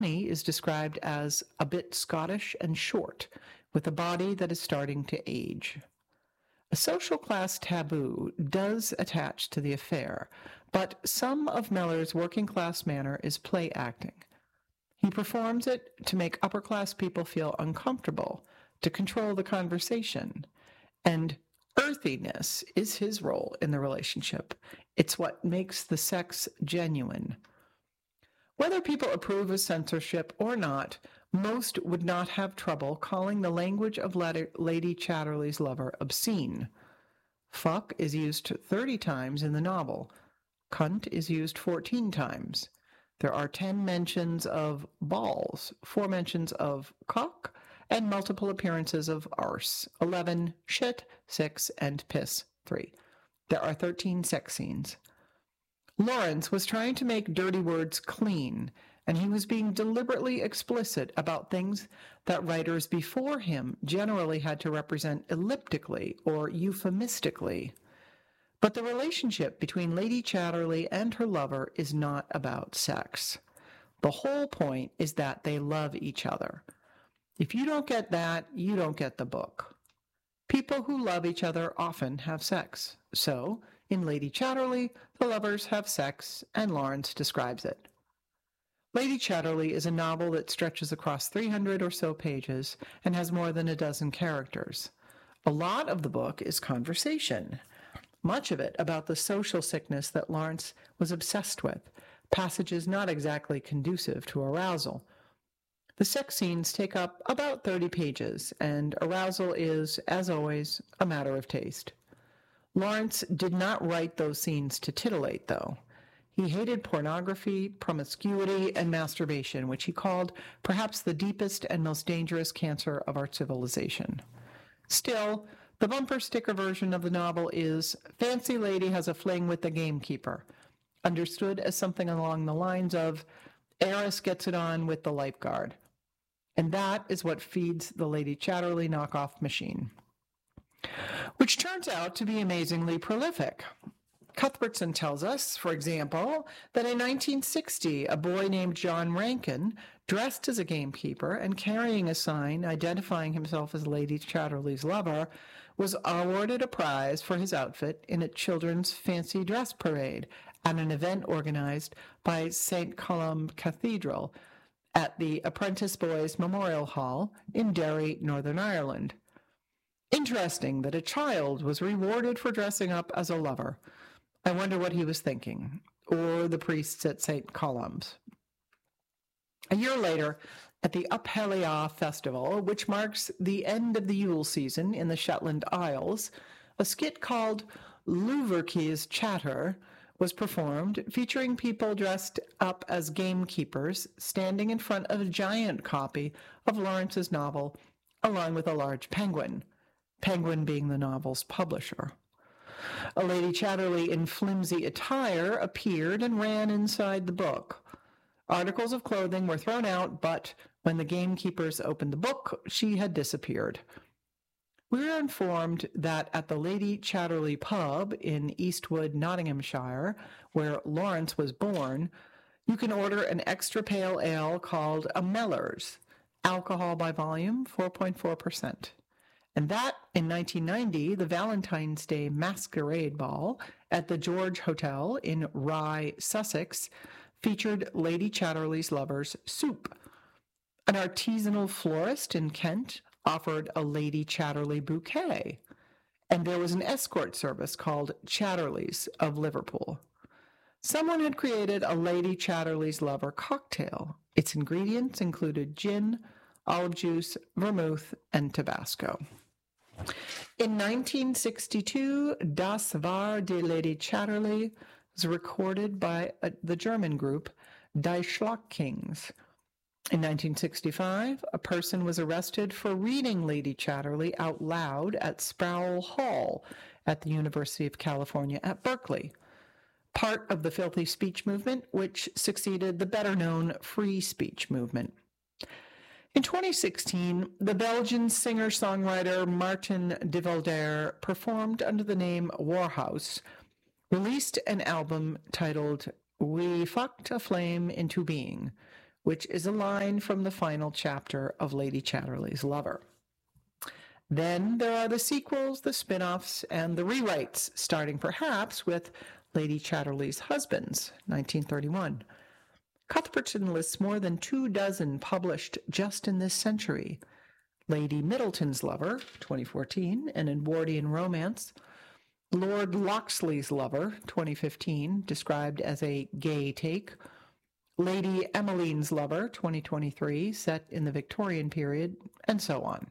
He is described as a bit Scottish and short, with a body that is starting to age. A social class taboo does attach to the affair, but some of Miller's working class manner is play acting. He performs it to make upper class people feel uncomfortable, to control the conversation, and earthiness is his role in the relationship. It's what makes the sex genuine. Whether people approve of censorship or not, most would not have trouble calling the language of Lady Chatterley's lover obscene. Fuck is used 30 times in the novel. Cunt is used 14 times. There are 10 mentions of balls, 4 mentions of cock, and multiple appearances of arse, 11 shit, 6, and piss, 3. There are 13 sex scenes. Lawrence was trying to make dirty words clean, and he was being deliberately explicit about things that writers before him generally had to represent elliptically or euphemistically. But the relationship between Lady Chatterley and her lover is not about sex. The whole point is that they love each other. If you don't get that, you don't get the book. People who love each other often have sex. So, in Lady Chatterley, the lovers have sex, and Lawrence describes it. Lady Chatterley is a novel that stretches across 300 or so pages and has more than a dozen characters. A lot of the book is conversation, much of it about the social sickness that Lawrence was obsessed with, passages not exactly conducive to arousal. The sex scenes take up about 30 pages, and arousal is, as always, a matter of taste. Lawrence did not write those scenes to titillate, though. He hated pornography, promiscuity, and masturbation, which he called perhaps the deepest and most dangerous cancer of our civilization. Still, the bumper sticker version of the novel is Fancy Lady has a fling with the gamekeeper, understood as something along the lines of Heiress gets it on with the lifeguard. And that is what feeds the Lady Chatterley knockoff machine, which turns out to be amazingly prolific. Cuthbertson tells us, for example, that in 1960, a boy named John Rankin, dressed as a gamekeeper and carrying a sign identifying himself as Lady Chatterley's lover, was awarded a prize for his outfit in a children's fancy dress parade at an event organized by St. Columb Cathedral at the Apprentice Boys Memorial Hall in Derry, Northern Ireland. Interesting that a child was rewarded for dressing up as a lover. I wonder what he was thinking, or the priests at St. Colum's. A year later, at the Uphellia Festival, which marks the end of the Yule season in the Shetland Isles, a skit called Luverke's Chatter was performed, featuring people dressed up as gamekeepers standing in front of a giant copy of Lawrence's novel, along with a large penguin, Penguin being the novel's publisher. A Lady Chatterley in flimsy attire appeared and ran inside the book. Articles of clothing were thrown out, but when the gamekeepers opened the book, she had disappeared. We were informed that at the Lady Chatterley pub in Eastwood, Nottinghamshire, where Lawrence was born, you can order an extra pale ale called a Mellors, alcohol by volume, 4.4%. And that, in 1990, the Valentine's Day Masquerade Ball at the George Hotel in Rye, Sussex, featured Lady Chatterley's Lover's Soup. An artisanal florist in Kent offered a Lady Chatterley bouquet, and there was an escort service called Chatterley's of Liverpool. Someone had created a Lady Chatterley's Lover cocktail. Its ingredients included gin, olive juice, vermouth, and Tabasco. In 1962, Das War die Lady Chatterley was recorded by the German group Die Schlagkings. In 1965, a person was arrested for reading Lady Chatterley out loud at Sproul Hall at the University of California at Berkeley, part of the filthy speech movement, which succeeded the better-known free speech movement. In 2016, the Belgian singer-songwriter Martin de Valder performed under the name Warhouse, released an album titled We Fucked a Flame into Being, which is a line from the final chapter of Lady Chatterley's Lover. Then there are the sequels, the spin-offs, and the rewrites, starting perhaps with Lady Chatterley's Husbands, 1931. Cuthbertson lists more than 24 published just in this century. Lady Middleton's Lover, 2014, an Edwardian romance. Lord Locksley's Lover, 2015, described as a gay take. Lady Emmeline's Lover, 2023, set in the Victorian period, and so on.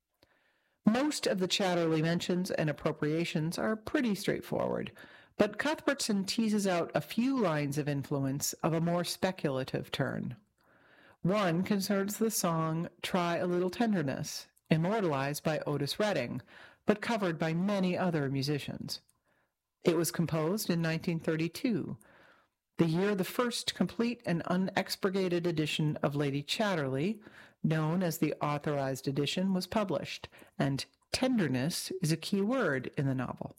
Most of the Chatterley mentions and appropriations are pretty straightforward, but Cuthbertson teases out a few lines of influence of a more speculative turn. One concerns the song Try a Little Tenderness, immortalized by Otis Redding, but covered by many other musicians. It was composed in 1932, the year the first complete and unexpurgated edition of Lady Chatterley, known as the Authorized Edition, was published, and tenderness is a key word in the novel.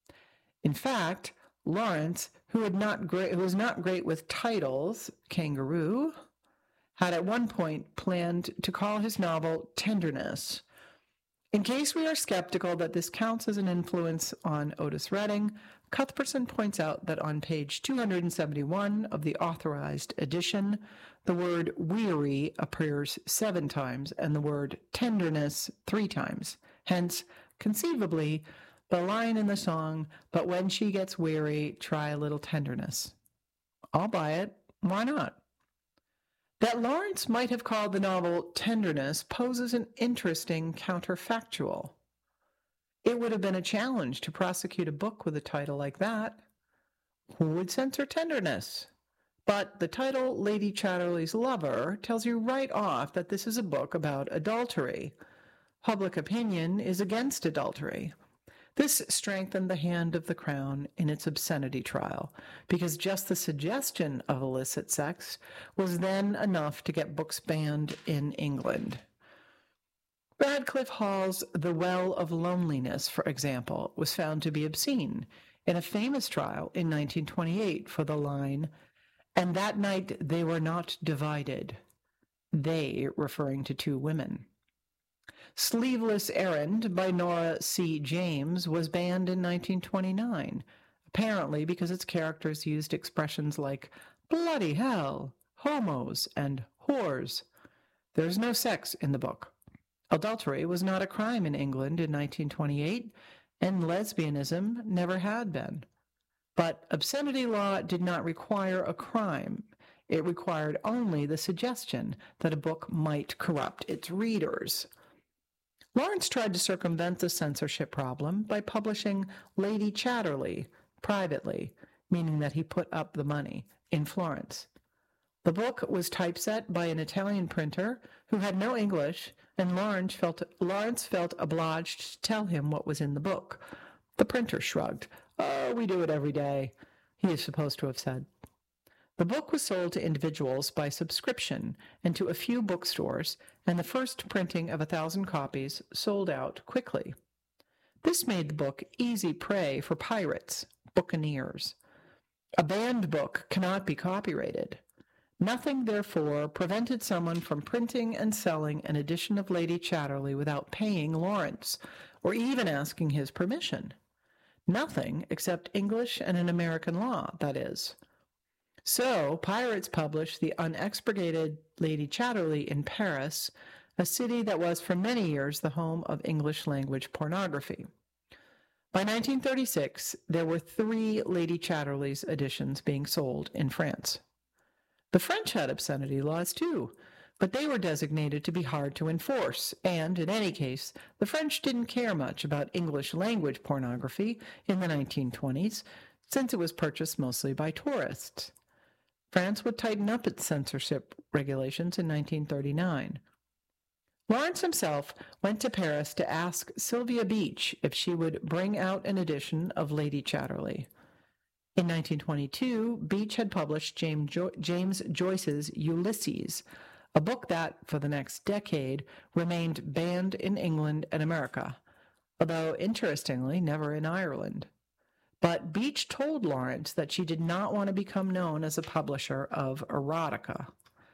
In fact, Lawrence, who was not great with titles, Kangaroo, had at one point planned to call his novel Tenderness. In case we are skeptical that this counts as an influence on Otis Redding, Cuthbertson points out that on page 271 of the Authorized Edition, the word weary appears 7 times and the word tenderness 3 times. Hence, conceivably, the line in the song, "But when she gets weary, try a little tenderness." I'll buy it. Why not? That Lawrence might have called the novel Tenderness poses an interesting counterfactual. It would have been a challenge to prosecute a book with a title like that. Who would censor tenderness? But the title, Lady Chatterley's Lover, tells you right off that this is a book about adultery. Public opinion is against adultery. This strengthened the hand of the Crown in its obscenity trial, because just the suggestion of illicit sex was then enough to get books banned in England. Radcliffe Hall's The Well of Loneliness, for example, was found to be obscene in a famous trial in 1928 for the line, "And that night they were not divided," they referring to 2 women. Sleeveless Errand by Nora C. James was banned in 1929, apparently because its characters used expressions like bloody hell, homos, and whores. There's no sex in the book. Adultery was not a crime in England in 1928, and lesbianism never had been. But obscenity law did not require a crime. It required only the suggestion that a book might corrupt its readers. Lawrence tried to circumvent the censorship problem by publishing Lady Chatterley privately, meaning that he put up the money, in Florence. The book was typeset by an Italian printer who had no English, and Lawrence felt obliged to tell him what was in the book. The printer shrugged. "Oh, we do it every day," he is supposed to have said. The book was sold to individuals by subscription and to a few bookstores, and the first printing of 1,000 copies sold out quickly. This made the book easy prey for pirates, buccaneers. A banned book cannot be copyrighted. Nothing, therefore, prevented someone from printing and selling an edition of Lady Chatterley without paying Lawrence, or even asking his permission. Nothing except English and an American law, that is. So, pirates published the unexpurgated Lady Chatterley in Paris, a city that was for many years the home of English-language pornography. By 1936, there were 3 Lady Chatterley's editions being sold in France. The French had obscenity laws too, but they were designated to be hard to enforce, and, in any case, the French didn't care much about English-language pornography in the 1920s, since it was purchased mostly by tourists. France would tighten up its censorship regulations in 1939. Lawrence himself went to Paris to ask Sylvia Beach if she would bring out an edition of Lady Chatterley. In 1922, Beach had published James Joyce's Ulysses, a book that, for the next decade, remained banned in England and America, although, interestingly, never in Ireland. But Beach told Lawrence that she did not want to become known as a publisher of erotica.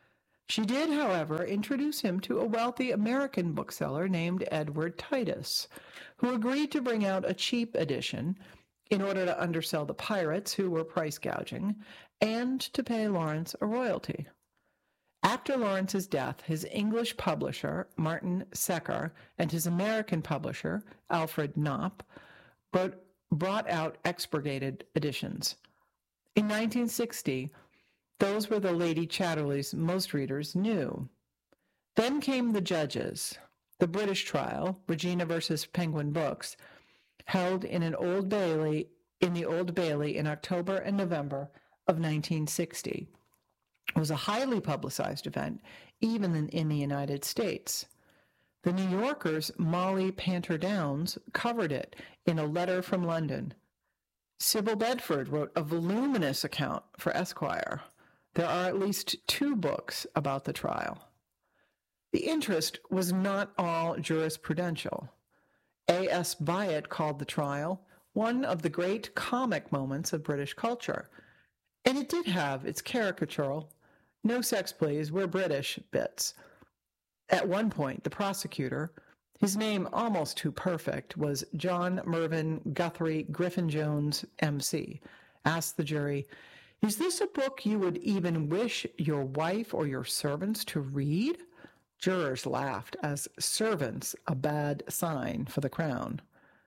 She did, however, introduce him to a wealthy American bookseller named Edward Titus, who agreed to bring out a cheap edition in order to undersell the pirates who were price gouging and to pay Lawrence a royalty. After Lawrence's death, his English publisher, Martin Secker, and his American publisher, Alfred Knopf, brought out expurgated editions. In 1960, those were the Lady Chatterleys most readers knew. Then came the judges. The British trial, Regina versus Penguin Books, held in the Old Bailey in October and November of 1960. It was a highly publicized event, even in the United States. The New Yorker's Molly Panter Downs covered it in a letter from London. Sybil Bedford wrote a voluminous account for Esquire. There are at least 2 books about the trial. The interest was not all jurisprudential. A.S. Byatt called the trial one of the great comic moments of British culture, and it did have its caricatural, no sex please, we're British bits. At one point, the prosecutor, his name almost too perfect, was John Mervyn Guthrie Griffin-Jones, M.C., asked the jury, "Is this a book you would even wish your wife or your servants to read?" Jurors laughed, as servants a bad sign for the crown.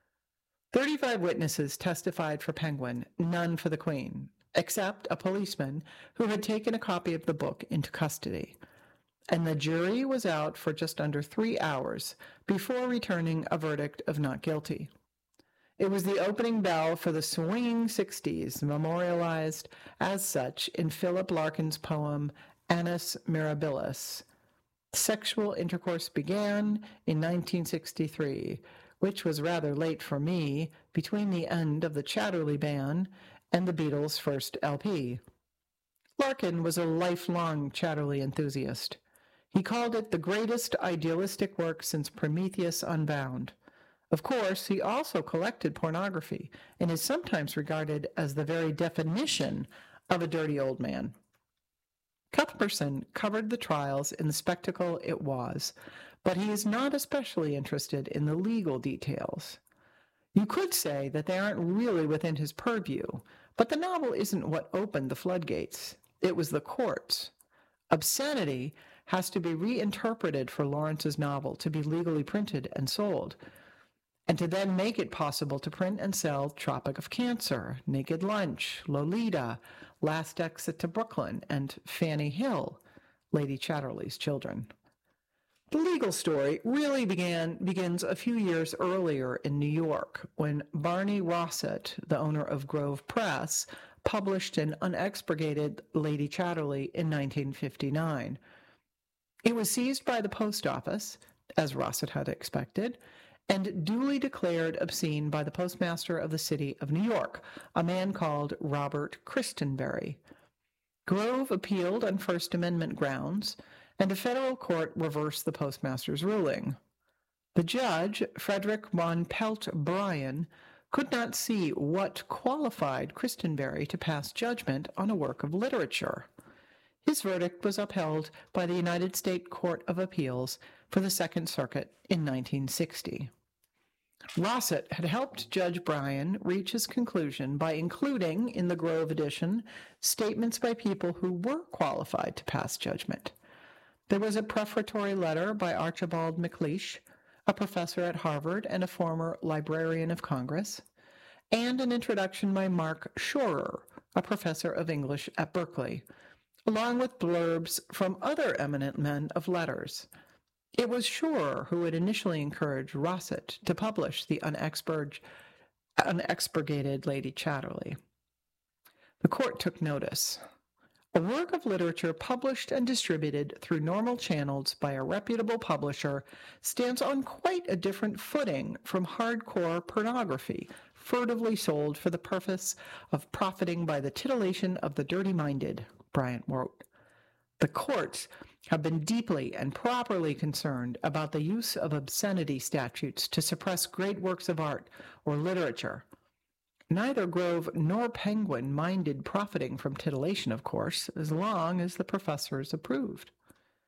35 witnesses testified for Penguin, none for the Queen, except a policeman who had taken a copy of the book into custody. And the jury was out for just under 3 hours before returning a verdict of not guilty. It was the opening bell for the swinging 60s, memorialized as such in Philip Larkin's poem Annus Mirabilis. Sexual intercourse began in 1963, which was rather late for me, between the end of the Chatterley ban and the Beatles' first LP. Larkin was a lifelong Chatterley enthusiast. He called it the greatest idealistic work since Prometheus Unbound. Of course, he also collected pornography and is sometimes regarded as the very definition of a dirty old man. Cuthbertson covered the trials in the spectacle it was, but he is not especially interested in the legal details. You could say that they aren't really within his purview, but the novel isn't what opened the floodgates. It was the courts. Obscenity has to be reinterpreted for Lawrence's novel to be legally printed and sold, and to then make it possible to print and sell Tropic of Cancer, Naked Lunch, Lolita, Last Exit to Brooklyn, and Fanny Hill, Lady Chatterley's Children. The legal story really begins a few years earlier in New York, when Barney Rossett, the owner of Grove Press, published an unexpurgated Lady Chatterley in 1959. It was seized by the post office, as Rossett had expected, and duly declared obscene by the postmaster of the city of New York, a man called Robert Christenberry. Grove appealed on First Amendment grounds, and a federal court reversed the postmaster's ruling. The judge, Frederick von Pelt Bryan, could not see what qualified Christenberry to pass judgment on a work of literature. His verdict was upheld by the United States Court of Appeals for the Second Circuit in 1960. Rossett had helped Judge Bryan reach his conclusion by including in the Grove edition statements by people who were qualified to pass judgment. There was a prefatory letter by Archibald MacLeish, a professor at Harvard and a former Librarian of Congress, and an introduction by Mark Schorer, a professor of English at Berkeley, along with blurbs from other eminent men of letters. It was Schorer who had initially encouraged Rossett to publish the unexpurgated Lady Chatterley. The court took notice. A work of literature published and distributed through normal channels by a reputable publisher stands on quite a different footing from hardcore pornography, furtively sold for the purpose of profiting by the titillation of the dirty-minded, Bryant wrote. The courts have been deeply and properly concerned about the use of obscenity statutes to suppress great works of art or literature. Neither Grove nor Penguin minded profiting from titillation, of course, as long as the professors approved.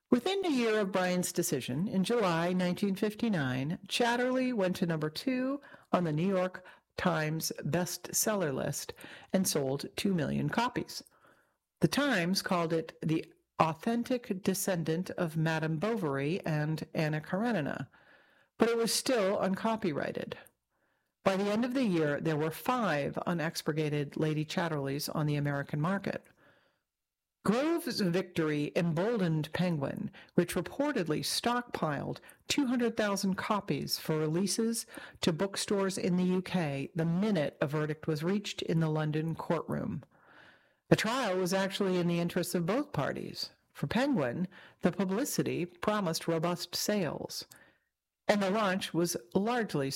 Within a year of Bryan's decision, in July 1959, Chatterley went to number 2 on the New York Times bestseller list and sold 2 million copies. The Times called it the authentic descendant of Madame Bovary and Anna Karenina, but it was still uncopyrighted. By the end of the year, there were 5 unexpurgated Lady Chatterleys on the American market. Grove's victory emboldened Penguin, which reportedly stockpiled 200,000 copies for releases to bookstores in the UK the minute a verdict was reached in the London courtroom. The trial was actually in the interests of both parties. For Penguin, the publicity promised robust sales. And the launch was hugely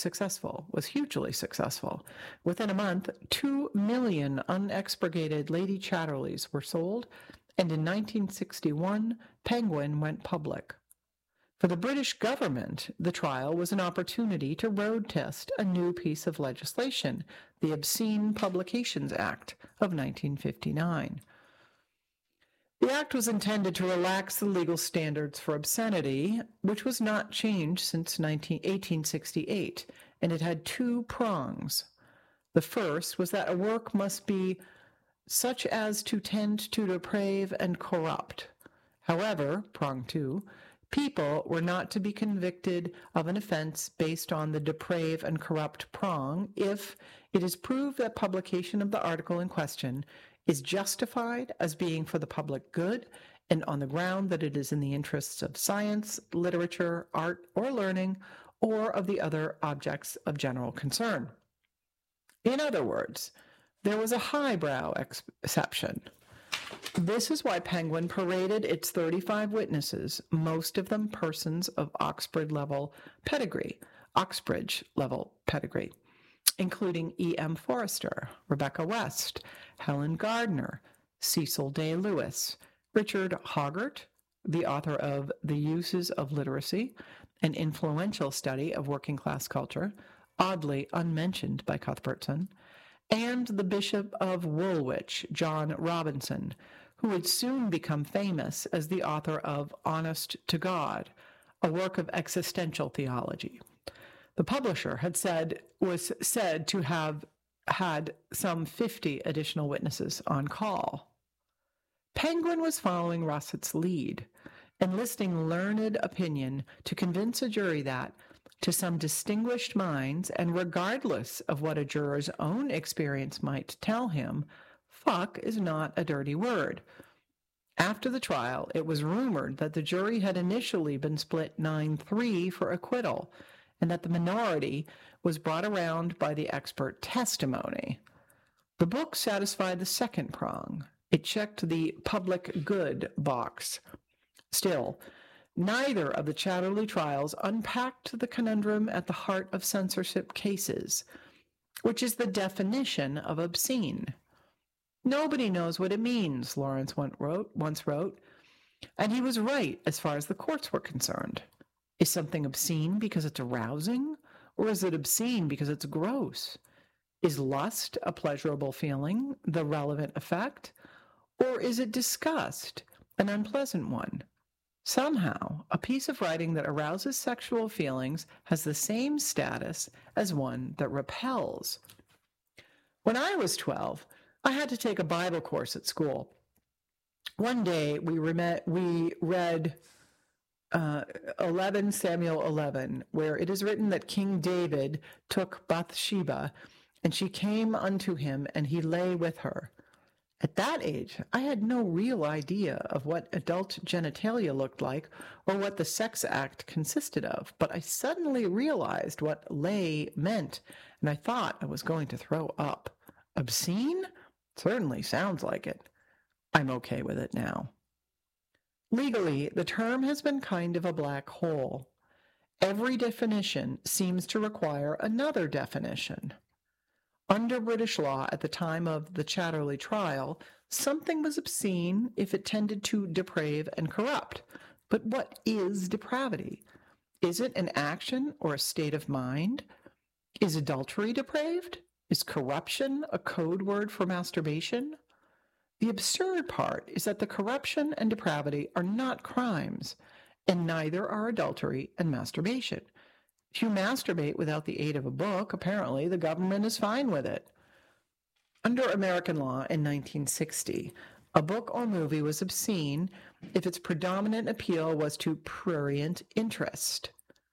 successful. Within a month, 2 million unexpurgated Lady Chatterleys were sold, and in 1961, Penguin went public. For the British government, the trial was an opportunity to road test a new piece of legislation, the Obscene Publications Act of 1959. The act was intended to relax the legal standards for obscenity, which was not changed since 1868, and it had 2 prongs. The first was that a work must be such as to tend to deprave and corrupt. However, prong 2, people were not to be convicted of an offense based on the deprave and corrupt prong if it is proved that publication of the article in question is justified as being for the public good and on the ground that it is in the interests of science, literature, art, or learning, or of the other objects of general concern. In other words, there was a highbrow exception. This is why Penguin paraded its 35 witnesses, most of them persons of Oxbridge-level pedigree, including E.M. Forrester, Rebecca West, Helen Gardner, Cecil Day Lewis, Richard Hoggart, the author of The Uses of Literacy, an influential study of working-class culture, oddly unmentioned by Cuthbertson, and the Bishop of Woolwich, John Robinson, who would soon become famous as the author of Honest to God, a work of existential theology. The publisher was said to have had some 50 additional witnesses on call. Penguin was following Russett's lead, enlisting learned opinion to convince a jury that, to some distinguished minds, and regardless of what a juror's own experience might tell him, fuck is not a dirty word. After the trial, it was rumored that the jury had initially been split 9-3 for acquittal, and that the minority was brought around by the expert testimony. The book satisfied the second prong. It checked the public good box. Still, neither of the Chatterley trials unpacked the conundrum at the heart of censorship cases, which is the definition of obscene. Nobody knows what it means, Lawrence once wrote, and he was right as far as the courts were concerned. Is something obscene because it's arousing, or is it obscene because it's gross? Is lust a pleasurable feeling, the relevant effect, or is it disgust, an unpleasant one? Somehow, a piece of writing that arouses sexual feelings has the same status as one that repels. When I was 12, I had to take a Bible course at school. One day, we read 11 Samuel 11, where it is written that King David took Bathsheba, and she came unto him, and he lay with her. At that age, I had no real idea of what adult genitalia looked like or what the sex act consisted of, but I suddenly realized what lay meant, and I thought I was going to throw up. Obscene? Certainly sounds like it. I'm okay with it now. Legally, the term has been kind of a black hole. Every definition seems to require another definition. Under British law at the time of the Chatterley trial, something was obscene if it tended to deprave and corrupt. But what is depravity? Is it an action or a state of mind? Is adultery depraved? Is corruption a code word for masturbation? The absurd part is that the corruption and depravity are not crimes, and neither are adultery and masturbation. If you masturbate without the aid of a book, apparently the government is fine with it. Under American law in 1960, a book or movie was obscene if its predominant appeal was to prurient interest.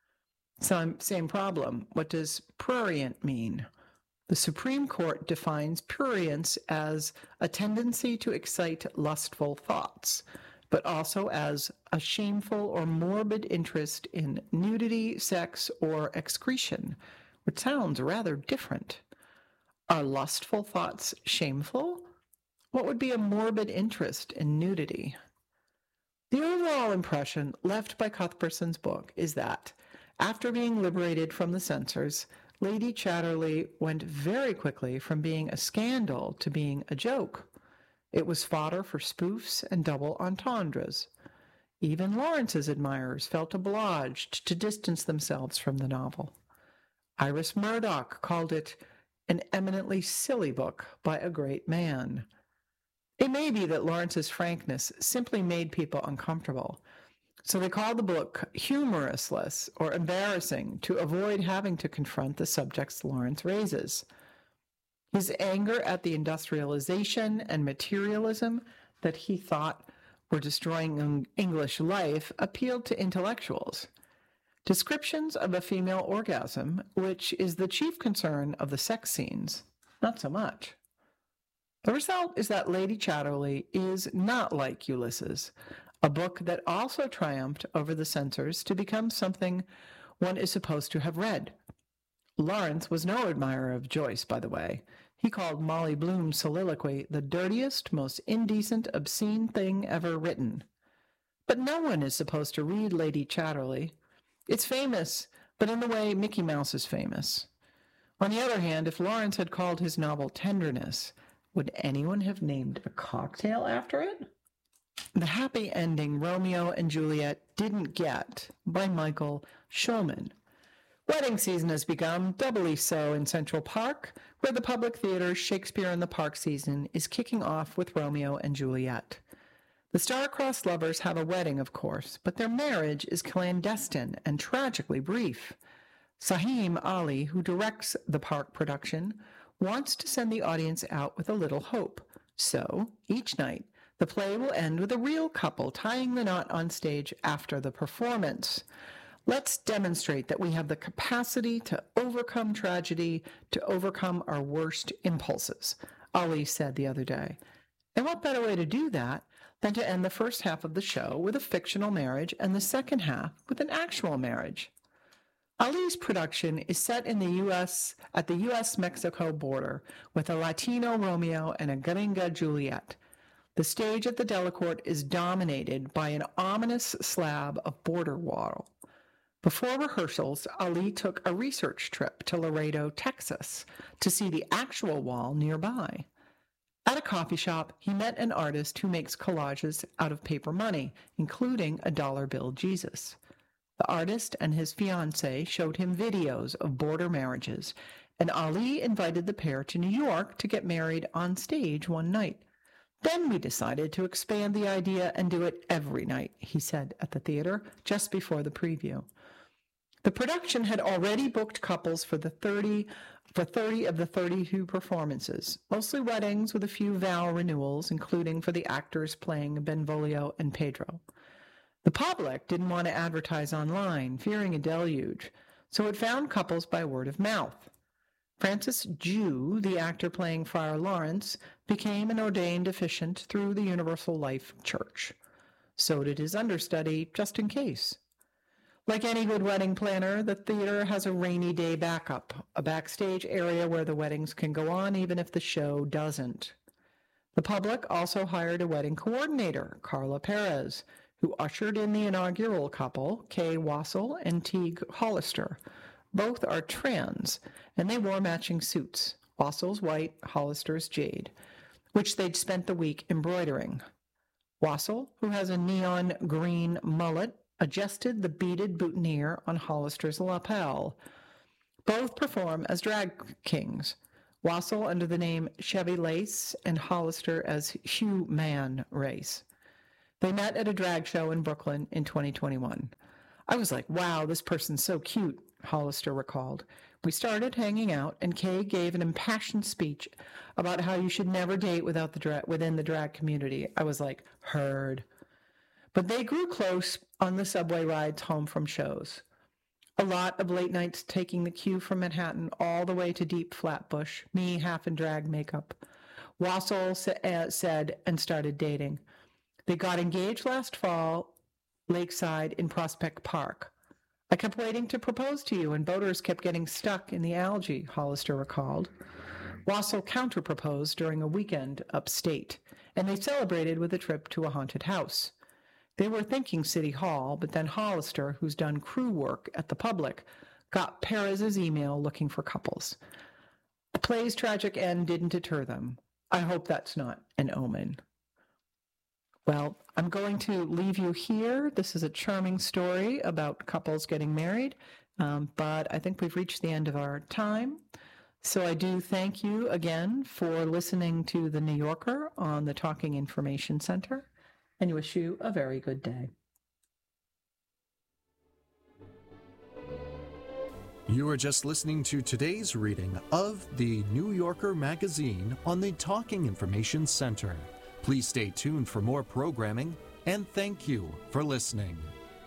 Same problem. What does prurient mean? The Supreme Court defines prurience as a tendency to excite lustful thoughts, but also as a shameful or morbid interest in nudity, sex, or excretion, which sounds rather different. Are lustful thoughts shameful? What would be a morbid interest in nudity? The overall impression left by Cuthbertson's book is that, after being liberated from the censors, Lady Chatterley went very quickly from being a scandal to being a joke. It was fodder for spoofs and double entendres. Even Lawrence's admirers felt obliged to distance themselves from the novel. Iris Murdoch called it an eminently silly book by a great man. It may be that Lawrence's frankness simply made people uncomfortable, so they called the book humorless or embarrassing to avoid having to confront the subjects Lawrence raises. His anger at the industrialization and materialism that he thought were destroying English life appealed to intellectuals. Descriptions of a female orgasm, which is the chief concern of the sex scenes, not so much. The result is that Lady Chatterley is not like Ulysses, a book that also triumphed over the censors to become something one is supposed to have read. Lawrence was no admirer of Joyce, by the way. He called Molly Bloom's soliloquy the dirtiest, most indecent, obscene thing ever written. But no one is supposed to read Lady Chatterley. It's famous, but in the way Mickey Mouse is famous. On the other hand, if Lawrence had called his novel Tenderness, would anyone have named a cocktail after it? The happy ending Romeo and Juliet didn't get by Michael Schulman. Wedding season has begun, doubly so in Central Park, where the Public Theater's Shakespeare in the Park season is kicking off with Romeo and Juliet. The star-crossed lovers have a wedding, of course, but their marriage is clandestine and tragically brief. Sahim Ali, who directs the Park production, wants to send the audience out with a little hope. So, each night, the play will end with a real couple tying the knot on stage after the performance. Let's demonstrate that we have the capacity to overcome tragedy, to overcome our worst impulses, Ali said the other day. And what better way to do that than to end the first half of the show with a fictional marriage and the second half with an actual marriage? Ali's production is set in the U.S. at the U.S.-Mexico border with a Latino Romeo and a Gringa Juliet. The stage at the Delacorte is dominated by an ominous slab of border wall. Before rehearsals, Ali took a research trip to Laredo, Texas, to see the actual wall nearby. At a coffee shop, he met an artist who makes collages out of paper money, including a dollar bill Jesus. The artist and his fiancée showed him videos of border marriages, and Ali invited the pair to New York to get married on stage one night. Then we decided to expand the idea and do it every night, he said at the theater just before the preview. The production had already booked couples for 30 of the 32 performances, mostly weddings with a few vow renewals, including for the actors playing Benvolio and Pedro. The public didn't want to advertise online, fearing a deluge, so it found couples by word of mouth. Francis Jew, the actor playing Friar Lawrence, became an ordained officiant through the Universal Life Church. So did his understudy, just in case. Like any good wedding planner, the theater has a rainy day backup, a backstage area where the weddings can go on even if the show doesn't. The public also hired a wedding coordinator, Carla Perez, who ushered in the inaugural couple, Kay Wassel and Teague Hollister. Both are trans, and they wore matching suits, Wassel's white, Hollister's jade, which they'd spent the week embroidering. Wassel, who has a neon green mullet, adjusted the beaded boutonniere on Hollister's lapel. Both perform as drag kings. Wassell under the name Chevy Lace, and Hollister as Hugh Man Race. They met at a drag show in Brooklyn in 2021. I was like, wow, this person's so cute, Hollister recalled. We started hanging out, and Kay gave an impassioned speech about how you should never date within the drag community. I was like, heard. But they grew close on the subway rides home from shows. A lot of late nights taking the Q from Manhattan all the way to deep Flatbush, me half in drag makeup. Wassell said and started dating. They got engaged last fall, lakeside in Prospect Park. I kept waiting to propose to you, and boaters kept getting stuck in the algae, Hollister recalled. Wassell counter-proposed during a weekend upstate, and they celebrated with a trip to a haunted house. They were thinking City Hall, but then Hollister, who's done crew work at the Public, got Perez's email looking for couples. The play's tragic end didn't deter them. I hope that's not an omen. Well, I'm going to leave you here. This is a charming story about couples getting married, but I think we've reached the end of our time. So I do thank you again for listening to The New Yorker on the Talking Information Center, and wish you a very good day. You are just listening to today's reading of The New Yorker magazine on the Talking Information Center. Please stay tuned for more programming, and thank you for listening.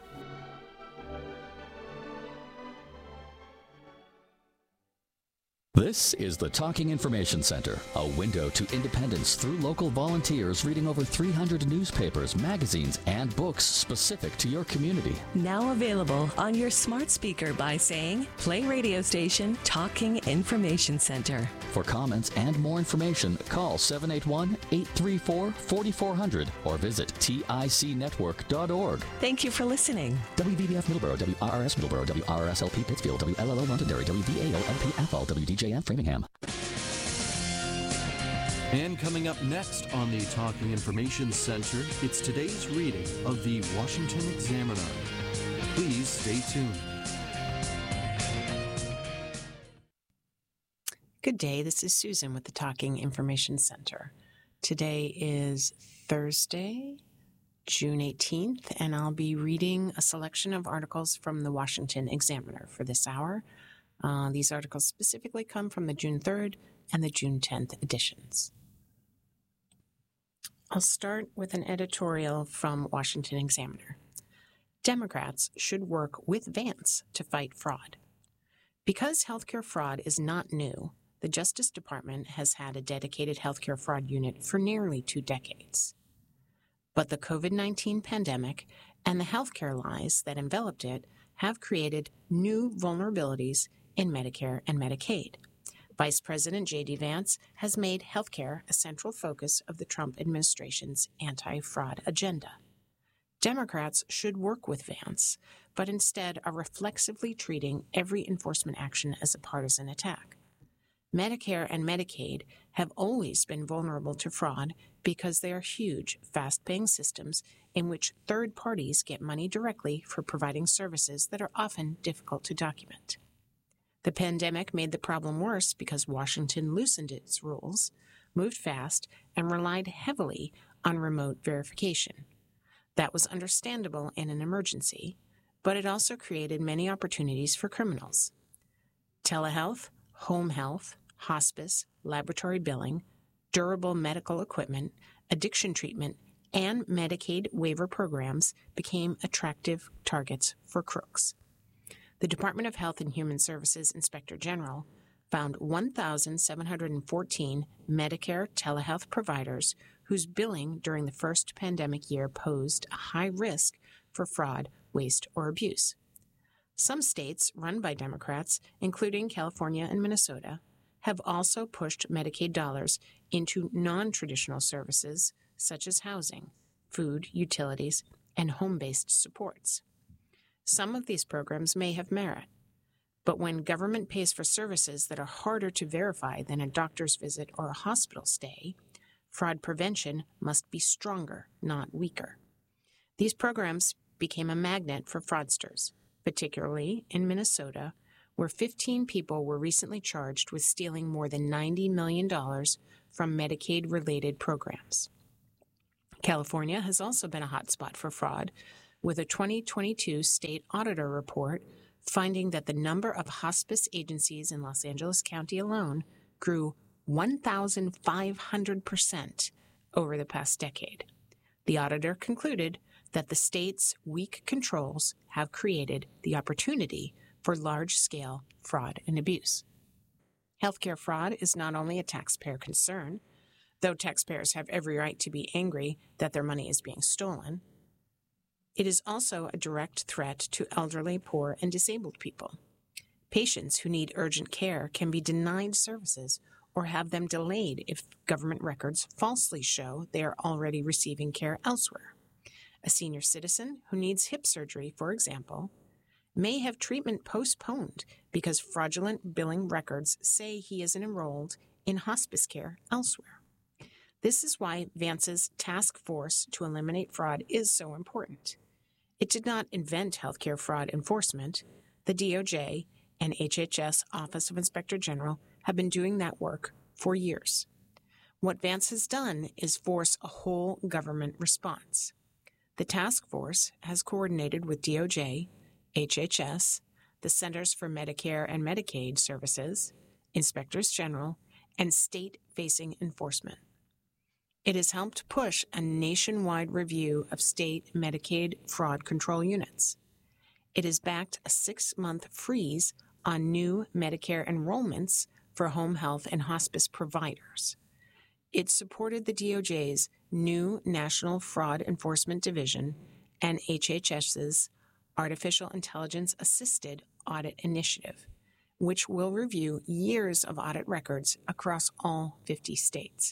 This is the Talking Information Center, a window to independence through local volunteers reading over 300 newspapers, magazines, and books specific to your community. Now available on your smart speaker by saying, play radio station Talking Information Center. For comments and more information, call 781-834-4400 or visit ticnetwork.org. Thank you for listening. WVBF Middleborough, WRRS Middleborough, WRSLP Pittsfield, WLLO Londonderry, WVAO LP Athol, WDJM Framingham. And coming up next on the Talking Information Center, it's today's reading of the Washington Examiner. Please stay tuned. Good day, this is Susan with the Talking Information Center. Today is Thursday, June 18th, and I'll be reading a selection of articles from the Washington Examiner for this hour. These articles specifically come from the June 3rd and the June 10th editions. I'll start with an editorial from Washington Examiner. Democrats should work with Vance to fight fraud. Because healthcare fraud is not new, the Justice Department has had a dedicated healthcare fraud unit for nearly 2 decades. But the COVID-19 pandemic and the healthcare lies that enveloped it have created new vulnerabilities in Medicare and Medicaid. Vice President J.D. Vance has made healthcare a central focus of the Trump administration's anti-fraud agenda. Democrats should work with Vance, but instead are reflexively treating every enforcement action as a partisan attack. Medicare and Medicaid have always been vulnerable to fraud because they are huge, fast-paying systems in which third parties get money directly for providing services that are often difficult to document. The pandemic made the problem worse because Washington loosened its rules, moved fast, and relied heavily on remote verification. That was understandable in an emergency, but it also created many opportunities for criminals. Telehealth, home health, hospice, laboratory billing, durable medical equipment, addiction treatment, and Medicaid waiver programs became attractive targets for crooks. The Department of Health and Human Services Inspector General found 1,714 Medicare telehealth providers whose billing during the first pandemic year posed a high risk for fraud, waste, or abuse. Some states run by Democrats, including California and Minnesota, have also pushed Medicaid dollars into non-traditional services such as housing, food, utilities, and home-based supports. Some of these programs may have merit, but when government pays for services that are harder to verify than a doctor's visit or a hospital stay, fraud prevention must be stronger, not weaker. These programs became a magnet for fraudsters, particularly in Minnesota, where 15 people were recently charged with stealing more than $90 million from Medicaid-related programs. California has also been a hotspot for fraud, with a 2022 state auditor report finding that the number of hospice agencies in Los Angeles County alone grew 1,500% over the past decade. The auditor concluded that the state's weak controls have created the opportunity for large-scale fraud and abuse. Healthcare fraud is not only a taxpayer concern, though taxpayers have every right to be angry that their money is being stolen. It is also a direct threat to elderly, poor, and disabled people. Patients who need urgent care can be denied services or have them delayed if government records falsely show they are already receiving care elsewhere. A senior citizen who needs hip surgery, for example, may have treatment postponed because fraudulent billing records say he isn't enrolled in hospice care elsewhere. This is why Vance's task force to eliminate fraud is so important. It did not invent healthcare fraud enforcement. The DOJ and HHS Office of Inspector General have been doing that work for years. What Vance has done is force a whole government response. The task force has coordinated with DOJ, HHS, the Centers for Medicare and Medicaid Services, Inspectors General, and state-facing enforcement. It has helped push a nationwide review of state Medicaid fraud control units. It has backed a 6-month freeze on new Medicare enrollments for home health and hospice providers. It supported the DOJ's new National Fraud Enforcement Division and HHS's Artificial Intelligence Assisted Audit Initiative, which will review years of audit records across all 50 states.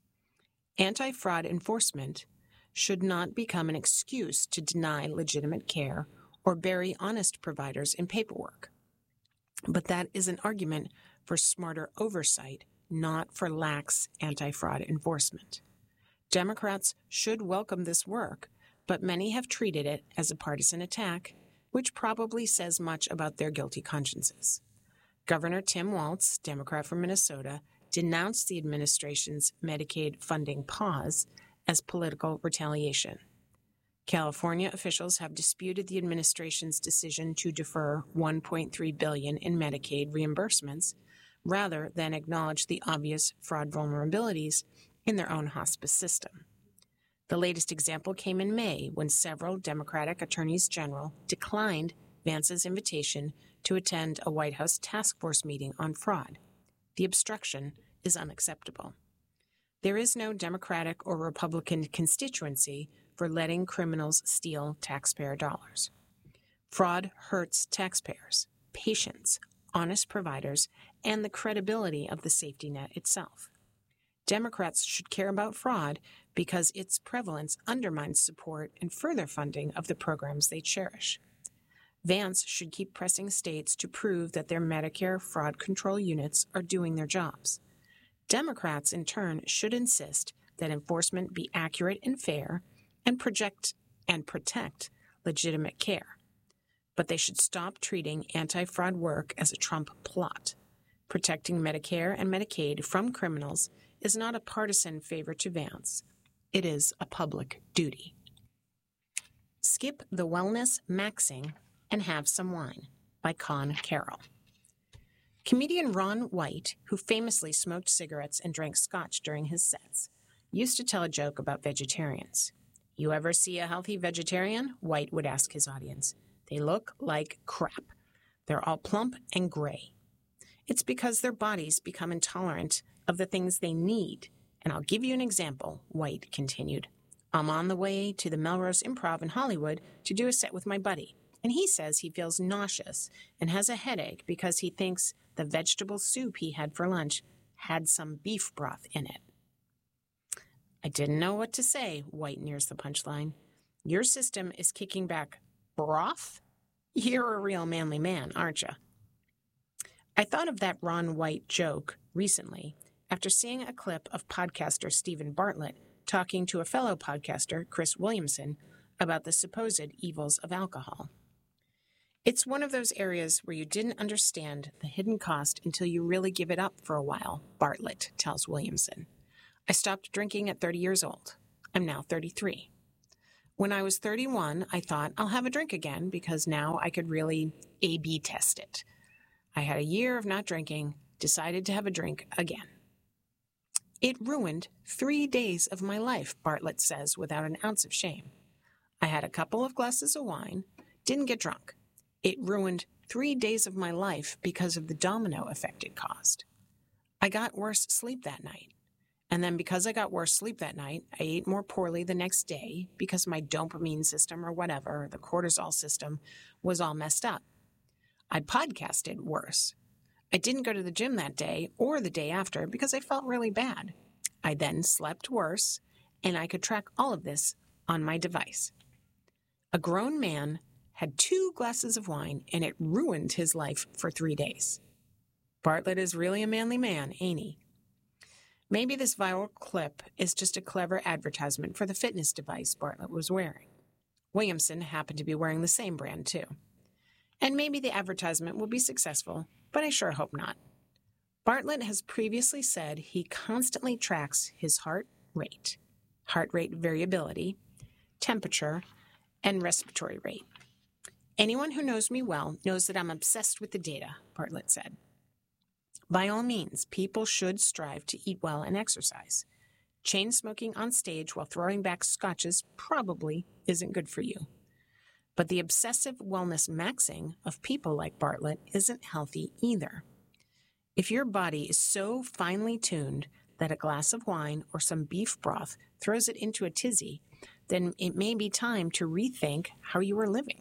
Anti-fraud enforcement should not become an excuse to deny legitimate care or bury honest providers in paperwork. But that is an argument for smarter oversight, not for lax anti-fraud enforcement. Democrats should welcome this work, but many have treated it as a partisan attack, which probably says much about their guilty consciences. Governor Tim Walz, Democrat from Minnesota, denounced the administration's Medicaid funding pause as political retaliation. California officials have disputed the administration's decision to defer $1.3 billion in Medicaid reimbursements rather than acknowledge the obvious fraud vulnerabilities in their own hospice system. The latest example came in May when several Democratic attorneys general declined Vance's invitation to attend a White House task force meeting on fraud. The obstruction is unacceptable. There is no Democratic or Republican constituency for letting criminals steal taxpayer dollars. Fraud hurts taxpayers, patients, honest providers, and the credibility of the safety net itself. Democrats should care about fraud because its prevalence undermines support and further funding of the programs they cherish. Vance should keep pressing states to prove that their Medicare fraud control units are doing their jobs. Democrats, in turn, should insist that enforcement be accurate and fair and protect legitimate care. But they should stop treating anti-fraud work as a Trump plot. Protecting Medicare and Medicaid from criminals is not a partisan favor to Vance. It is a public duty. Skip the wellness maxing and have some wine by Con Carroll. Comedian Ron White, who famously smoked cigarettes and drank scotch during his sets, used to tell a joke about vegetarians. "You ever see a healthy vegetarian?" White would ask his audience. "They look like crap. They're all plump and gray. It's because their bodies become intolerant of the things they need. And I'll give you an example," White continued. "I'm on the way to the Melrose Improv in Hollywood to do a set with my buddy, and he says he feels nauseous and has a headache because he thinks the vegetable soup he had for lunch had some beef broth in it." "I didn't know what to say," White nears the punchline. "Your system is kicking back broth? You're a real manly man, aren't you?" I thought of that Ron White joke recently after seeing a clip of podcaster Stephen Bartlett talking to a fellow podcaster, Chris Williamson, about the supposed evils of alcohol. It's one of those areas where you didn't understand the hidden cost until you really give it up for a while, Bartlett tells Williamson. I stopped drinking at 30 years old. I'm now 33. When I was 31, I thought I'll have a drink again because now I could really A/B test it. I had a year of not drinking, decided to have a drink again. It ruined 3 days of my life, Bartlett says without an ounce of shame. I had a couple of glasses of wine, didn't get drunk. It ruined 3 days of my life because of the domino effect it caused. I got worse sleep that night. And then because I got worse sleep that night, I ate more poorly the next day because my dopamine system or whatever, the cortisol system, was all messed up. I podcasted worse. I didn't go to the gym that day or the day after because I felt really bad. I then slept worse, and I could track all of this on my device. A grown man had 2 glasses of wine, and it ruined his life for 3 days. Bartlett is really a manly man, ain't he? Maybe this viral clip is just a clever advertisement for the fitness device Bartlett was wearing. Williamson happened to be wearing the same brand, too. And maybe the advertisement will be successful, but I sure hope not. Bartlett has previously said he constantly tracks his heart rate variability, temperature, and respiratory rate. Anyone who knows me well knows that I'm obsessed with the data, Bartlett said. By all means, people should strive to eat well and exercise. Chain smoking on stage while throwing back scotches probably isn't good for you. But the obsessive wellness maxing of people like Bartlett isn't healthy either. If your body is so finely tuned that a glass of wine or some beef broth throws it into a tizzy, then it may be time to rethink how you are living.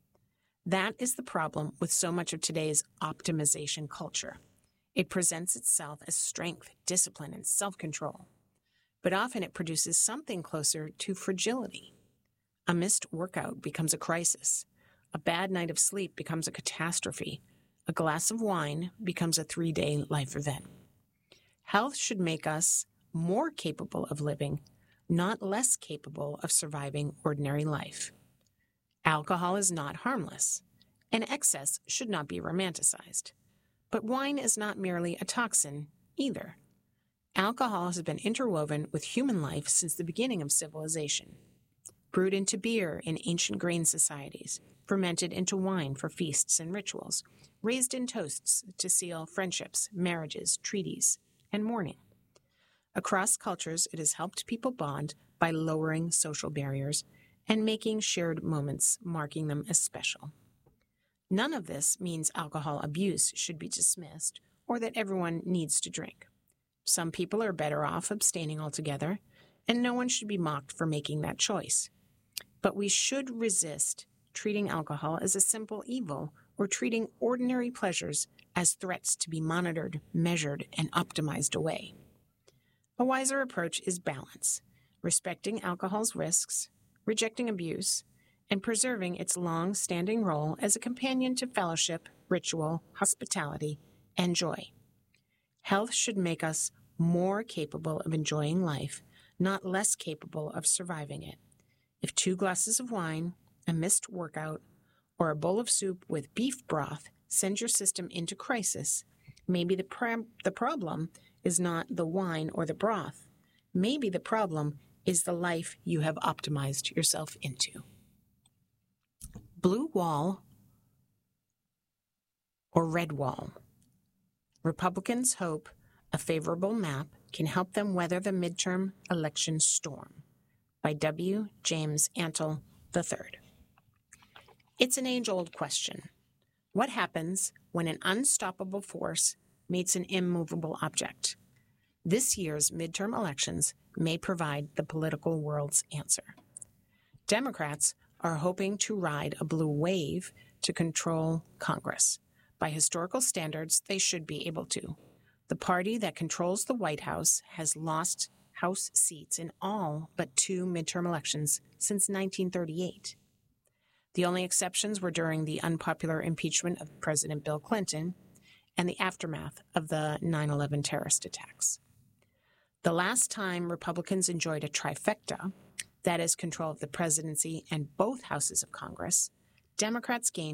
That is the problem with so much of today's optimization culture. It presents itself as strength, discipline, and self-control. But often it produces something closer to fragility. A missed workout becomes a crisis. A bad night of sleep becomes a catastrophe. A glass of wine becomes a 3-day life event. Health should make us more capable of living, not less capable of surviving ordinary life. Alcohol is not harmless, and excess should not be romanticized. But wine is not merely a toxin either. Alcohol has been interwoven with human life since the beginning of civilization. Brewed into beer in ancient grain societies, fermented into wine for feasts and rituals, raised in toasts to seal friendships, marriages, treaties, and mourning. Across cultures, it has helped people bond by lowering social barriers and making shared moments, marking them as special. None of this means alcohol abuse should be dismissed or that everyone needs to drink. Some people are better off abstaining altogether, and no one should be mocked for making that choice. But we should resist treating alcohol as a simple evil or treating ordinary pleasures as threats to be monitored, measured, and optimized away. A wiser approach is balance, respecting alcohol's risks, rejecting abuse, and preserving its long-standing role as a companion to fellowship, ritual, hospitality, and joy. Health should make us more capable of enjoying life, not less capable of surviving it. If 2 glasses of wine, a missed workout, or a bowl of soup with beef broth send your system into crisis, maybe the problem is not the wine or the broth. Maybe the problem is the life you have optimized yourself into. Blue wall or red wall. Republicans hope a favorable map can help them weather the midterm election storm. By W. James Antle III. It's an age-old question. What happens when an unstoppable force meets an immovable object? This year's midterm elections may provide the political world's answer. Democrats are hoping to ride a blue wave to control Congress. By historical standards, they should be able to. The party that controls the White House has lost House seats in all but 2 midterm elections since 1938. The only exceptions were during the unpopular impeachment of President Bill Clinton and the aftermath of the 9/11 terrorist attacks. The last time Republicans enjoyed a trifecta, that is, control of the presidency and both houses of Congress, Democrats gained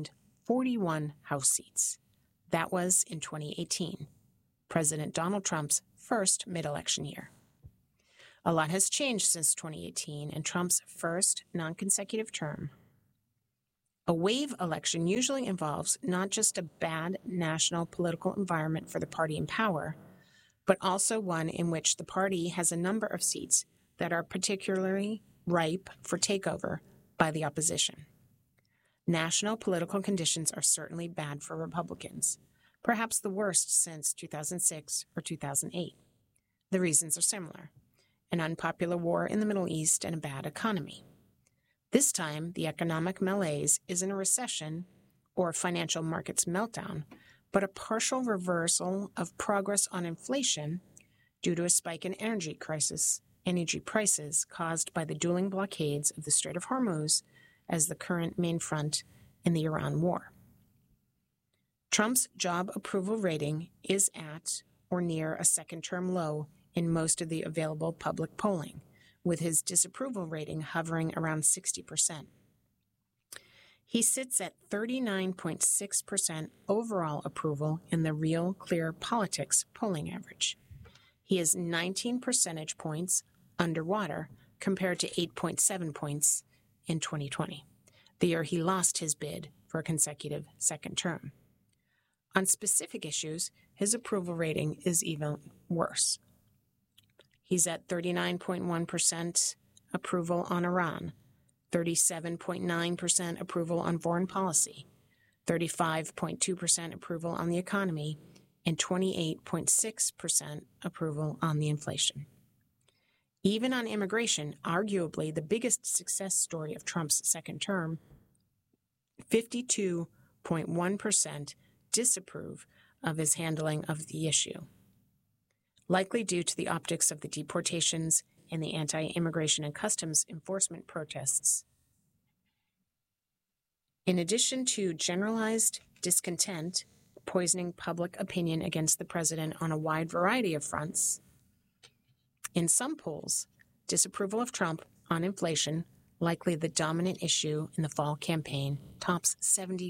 41 House seats. That was in 2018, President Donald Trump's first mid-election year. A lot has changed since 2018 and Trump's first non-consecutive term. A wave election usually involves not just a bad national political environment for the party in power, but also one in which the party has a number of seats that are particularly ripe for takeover by the opposition. National political conditions are certainly bad for Republicans, perhaps the worst since 2006 or 2008. The reasons are similar: an unpopular war in the Middle East and a bad economy. This time, the economic malaise isn't a recession or financial markets meltdown, but a partial reversal of progress on inflation due to a spike in energy prices caused by the dueling blockades of the Strait of Hormuz as the current main front in the Iran war. Trump's job approval rating is at or near a second-term low in most of the available public polling, with his disapproval rating hovering around 60%. He sits at 39.6% overall approval in the Real Clear Politics polling average. He is 19 percentage points underwater compared to 8.7 points in 2020, the year he lost his bid for a consecutive second term. On specific issues, his approval rating is even worse. He's at 39.1% approval on Iran, 37.9% approval on foreign policy, 35.2% approval on the economy, and 28.6% approval on the inflation. Even on immigration, arguably the biggest success story of Trump's second term, 52.1% disapprove of his handling of the issue, likely due to the optics of the deportations and the anti-immigration and customs enforcement protests. In addition to generalized discontent poisoning public opinion against the president on a wide variety of fronts, in some polls, disapproval of Trump on inflation, likely the dominant issue in the fall campaign, tops 70%.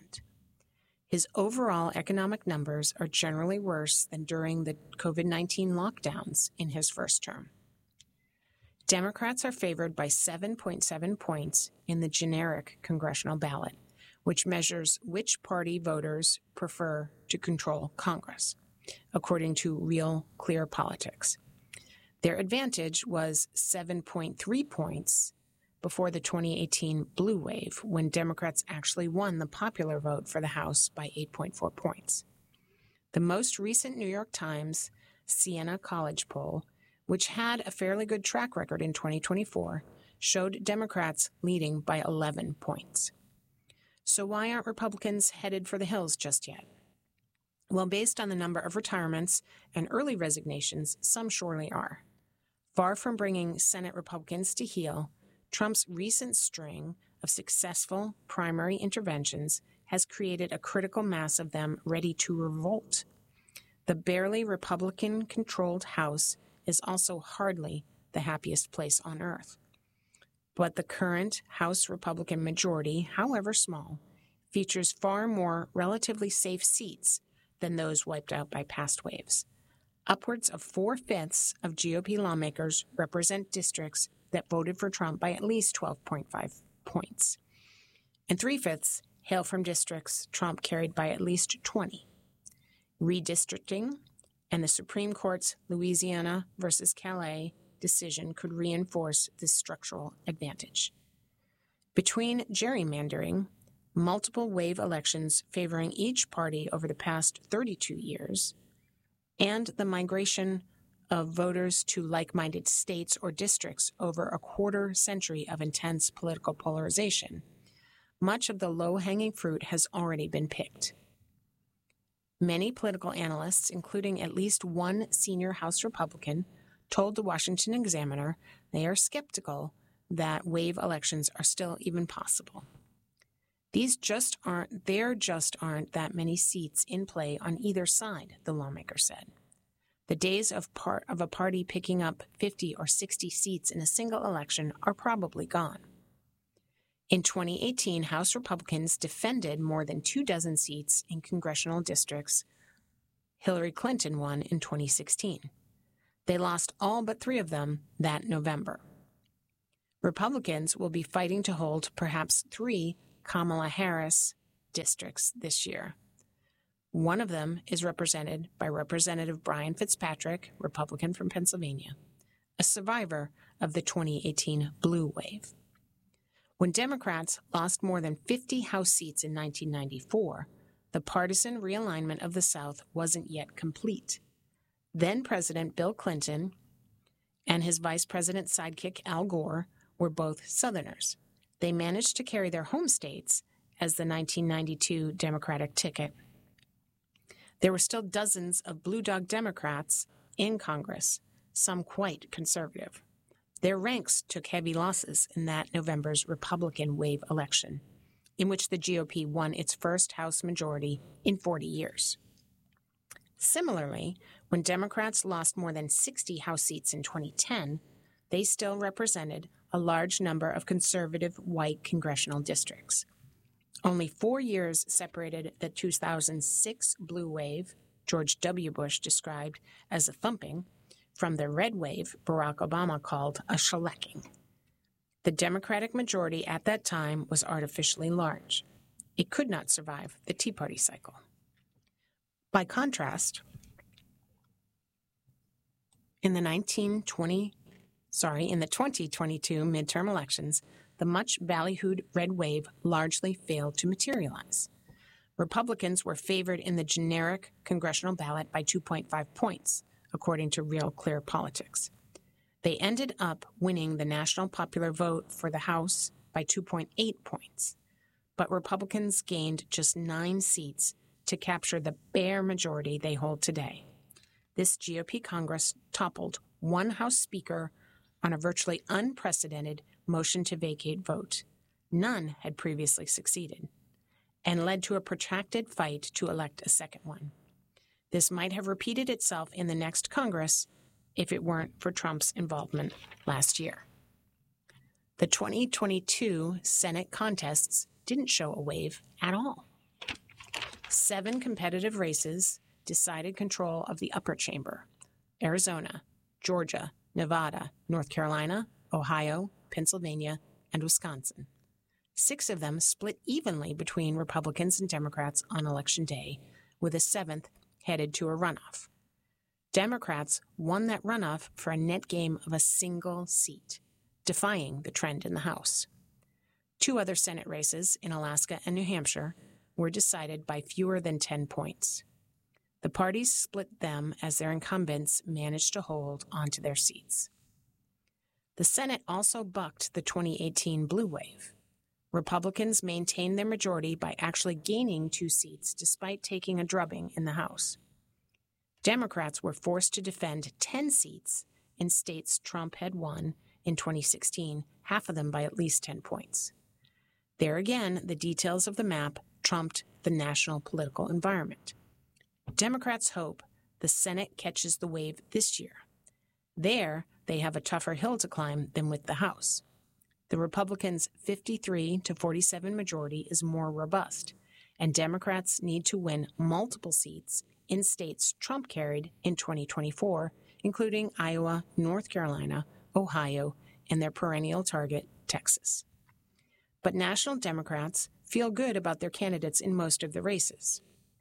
His overall economic numbers are generally worse than during the COVID-19 lockdowns in his first term. Democrats are favored by 7.7 points in the generic congressional ballot, which measures which party voters prefer to control Congress, according to Real Clear Politics. Their advantage was 7.3 points before the 2018 blue wave, when Democrats actually won the popular vote for the House by 8.4 points. The most recent New York Times Siena College poll, which had a fairly good track record in 2024, showed Democrats leading by 11 points. So why aren't Republicans headed for the hills just yet? Well, based on the number of retirements and early resignations, some surely are. Far from bringing Senate Republicans to heel, Trump's recent string of successful primary interventions has created a critical mass of them ready to revolt. The barely Republican-controlled House is also hardly the happiest place on earth. But the current House Republican majority, however small, features far more relatively safe seats than those wiped out by past waves. Upwards of 4/5 of GOP lawmakers represent districts that voted for Trump by at least 12.5 points, and 3/5 hail from districts Trump carried by at least 20. Redistricting and the Supreme Court's Louisiana versus Calais decision could reinforce this structural advantage. Between gerrymandering, multiple wave elections favoring each party over the past 32 years, and the migration of voters to like-minded states or districts over a quarter century of intense political polarization, much of the low-hanging fruit has already been picked. Many political analysts, including at least one senior House Republican, told the Washington Examiner they are skeptical that wave elections are still even possible. There just aren't that many seats in play on either side, the lawmaker said. The days of a party picking up 50 or 60 seats in a single election are probably gone. In 2018, House Republicans defended more than 24 seats in congressional districts Hillary Clinton won in 2016. They lost all but 3 of them that November. Republicans will be fighting to hold perhaps 3 Kamala Harris districts this year. One of them is represented by Representative Brian Fitzpatrick, Republican from Pennsylvania, a survivor of the 2018 blue wave. When Democrats lost more than 50 House seats in 1994, the partisan realignment of the South wasn't yet complete. Then President Bill Clinton and his vice president sidekick Al Gore were both Southerners. They managed to carry their home states as the 1992 Democratic ticket. There were still dozens of Blue Dog Democrats in Congress, some quite conservative. Their ranks took heavy losses in that November's Republican wave election, in which the GOP won its first House majority in 40 years. Similarly, when Democrats lost more than 60 House seats in 2010, they still represented a large number of conservative white congressional districts. Only 4 years separated the 2006 blue wave, George W. Bush described as a thumping, from the red wave Barack Obama called a shellacking. The Democratic majority at that time was artificially large. It could not survive the Tea Party cycle. By contrast, in the 2022 midterm elections, the much ballyhooed red wave largely failed to materialize. Republicans were favored in the generic congressional ballot by 2.5 points, according to Real Clear Politics. They ended up winning the national popular vote for the House by 2.8 points, but Republicans gained just 9 seats to capture the bare majority they hold today. This GOP Congress toppled one House Speaker on a virtually unprecedented motion to vacate vote. None had previously succeeded, and led to a protracted fight to elect a second one. This might have repeated itself in the next Congress if it weren't for Trump's involvement last year. The 2022 Senate contests didn't show a wave at all. 7 competitive races decided control of the upper chamber: Arizona, Georgia, Nevada, North Carolina, Ohio, Pennsylvania, and Wisconsin. 6 of them split evenly between Republicans and Democrats on Election Day, with a 7th headed to a runoff. Democrats won that runoff for a net gain of a single seat, defying the trend in the House. 2 other Senate races in Alaska and New Hampshire were decided by fewer than 10 points. The parties split them as their incumbents managed to hold onto their seats. The Senate also bucked the 2018 blue wave. Republicans maintained their majority by actually gaining 2 seats despite taking a drubbing in the House. Democrats were forced to defend 10 seats in states Trump had won in 2016, half of them by at least 10 points. There again, the details of the map trumped the national political environment. Democrats hope the Senate catches the wave this year. There, they have a tougher hill to climb than with the House. The Republicans' 53-47 majority is more robust, and Democrats need to win multiple seats in states Trump carried in 2024, including Iowa, North Carolina, Ohio, and their perennial target, Texas. But national Democrats feel good about their candidates in most of the races.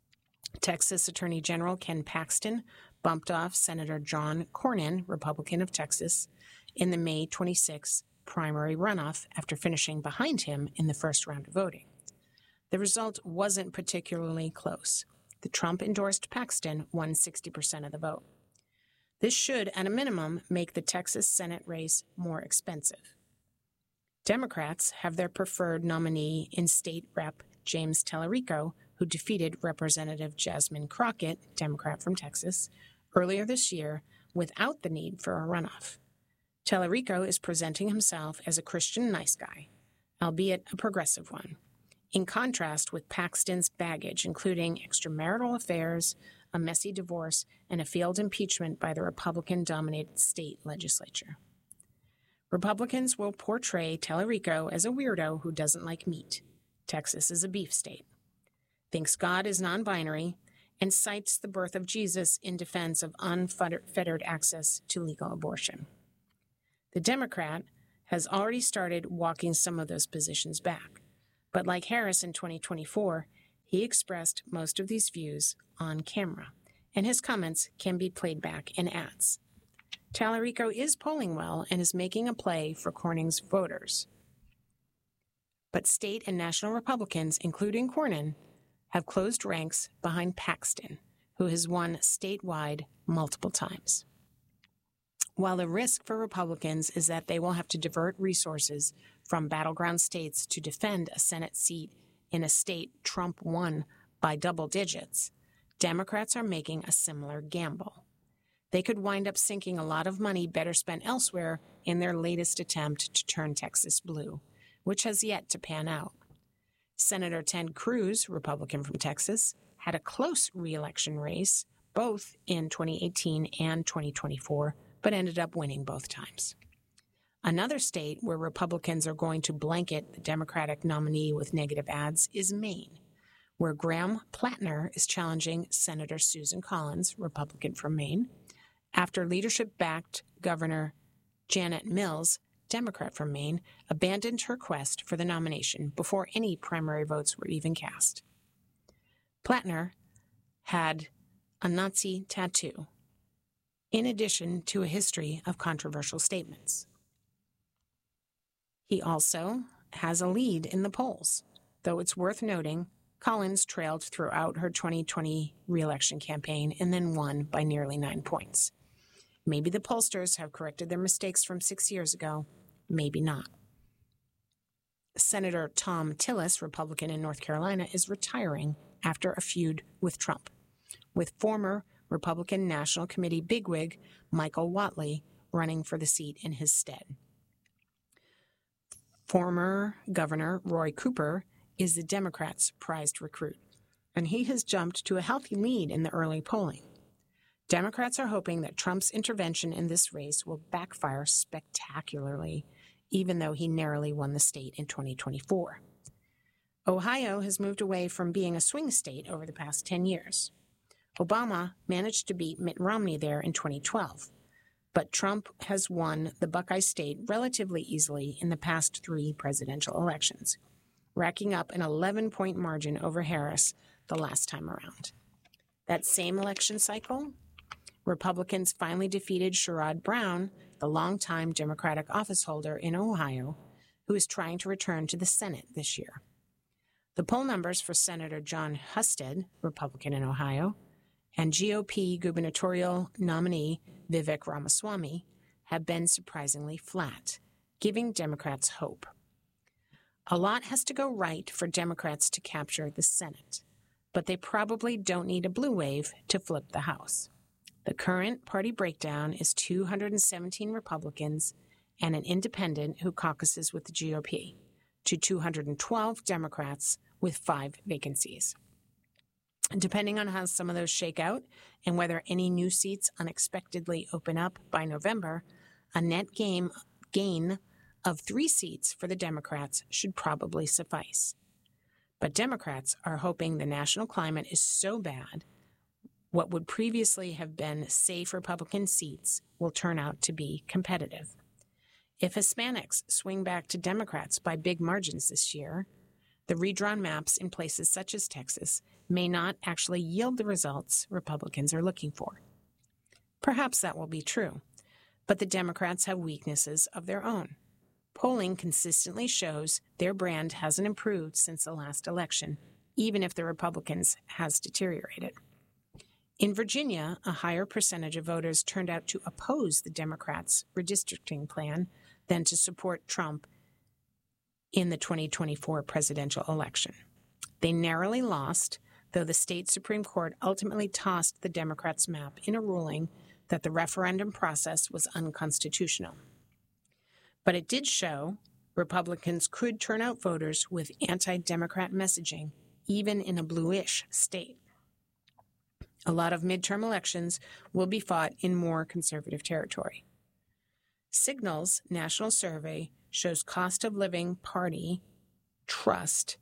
Texas Attorney General Ken Paxton bumped off Senator John Cornyn, Republican of Texas, in the May 26 primary runoff after finishing behind him in the first round of voting. The result wasn't particularly close. The Trump-endorsed Paxton won 60% of the vote. This should, at a minimum, make the Texas Senate race more expensive. Democrats have their preferred nominee in State Rep. James Tallarico, who defeated Representative Jasmine Crockett, Democrat from Texas, earlier this year without the need for a runoff. Tallarico is presenting himself as a Christian nice guy, albeit a progressive one, in contrast with Paxton's baggage, including extramarital affairs, a messy divorce, and a failed impeachment by the Republican-dominated state legislature. Republicans will portray Tallarico as a weirdo who doesn't like meat. Texas is a beef state. Thinks God is non-binary, and cites the birth of Jesus in defense of unfettered access to legal abortion. The Democrat has already started walking some of those positions back, but like Harris in 2024, he expressed most of these views on camera, and his comments can be played back in ads. Tallarico is polling well and is making a play for Cornyn's voters. But state and national Republicans, including Cornyn, have closed ranks behind Paxton, who has won statewide multiple times. While the risk for Republicans is that they will have to divert resources from battleground states to defend a Senate seat in a state Trump won by double digits, Democrats are making a similar gamble. They could wind up sinking a lot of money better spent elsewhere in their latest attempt to turn Texas blue, which has yet to pan out. Senator Ted Cruz, Republican from Texas, had a close re-election race, both in 2018 and 2024, but ended up winning both times. Another state where Republicans are going to blanket the Democratic nominee with negative ads is Maine, where Graham Plattner is challenging Senator Susan Collins, Republican from Maine, after leadership-backed Governor Janet Mills, Democrat from Maine, abandoned her quest for the nomination before any primary votes were even cast. Plattner had a Nazi tattoo, in addition to a history of controversial statements. He also has a lead in the polls, though it's worth noting Collins trailed throughout her 2020 re-election campaign and then won by nearly 9 points. Maybe the pollsters have corrected their mistakes from 6 years ago, maybe not. Senator Tom Tillis, Republican in North Carolina, is retiring after a feud with Trump, with former Republican National Committee bigwig Michael Whatley running for the seat in his stead. Former Governor Roy Cooper is the Democrats' prized recruit, and he has jumped to a healthy lead in the early polling. Democrats are hoping that Trump's intervention in this race will backfire spectacularly, even though he narrowly won the state in 2024. Ohio has moved away from being a swing state over the past 10 years. Obama managed to beat Mitt Romney there in 2012, but Trump has won the Buckeye State relatively easily in the past 3 presidential elections, racking up an 11-point margin over Harris the last time around. That same election cycle, Republicans finally defeated Sherrod Brown, the longtime Democratic officeholder in Ohio, who is trying to return to the Senate this year. The poll numbers for Senator John Husted, Republican in Ohio, and GOP gubernatorial nominee Vivek Ramaswamy have been surprisingly flat, giving Democrats hope. A lot has to go right for Democrats to capture the Senate, but they probably don't need a blue wave to flip the House. The current party breakdown is 217 Republicans and an independent who caucuses with the GOP, to 212 Democrats with 5 vacancies. Depending on how some of those shake out and whether any new seats unexpectedly open up by November, a net gain of 3 seats for the Democrats should probably suffice. But Democrats are hoping the national climate is so bad, what would previously have been safe Republican seats will turn out to be competitive. If Hispanics swing back to Democrats by big margins this year, the redrawn maps in places such as Texas may not actually yield the results Republicans are looking for. Perhaps that will be true, but the Democrats have weaknesses of their own. Polling consistently shows their brand hasn't improved since the last election, even if the Republicans has deteriorated. In Virginia, a higher percentage of voters turned out to oppose the Democrats' redistricting plan than to support Trump in the 2024 presidential election. They narrowly lost, though the state Supreme Court ultimately tossed the Democrats' map in a ruling that the referendum process was unconstitutional. But it did show Republicans could turn out voters with anti-Democrat messaging, even in a bluish state. A lot of midterm elections will be fought in more conservative territory. Signal's national survey shows cost of living party trust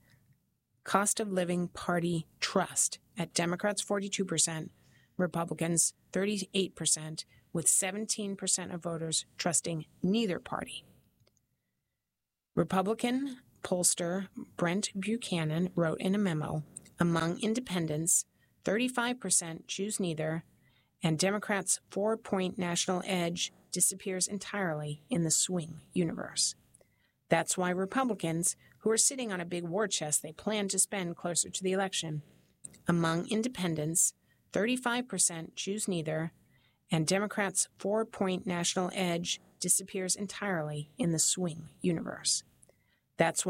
at Democrats 42%, Republicans 38%, with 17% of voters trusting neither party. Republican pollster Brent Buchanan wrote in a memo, among independents, 35% choose neither, and Democrats' 4-point national edge disappears entirely in the swing universe. That's why Republicans, who are sitting on a big war chest they plan to spend closer to the election, among independents, 35% choose neither, and Democrats' 4-point national edge disappears entirely in the swing universe. That's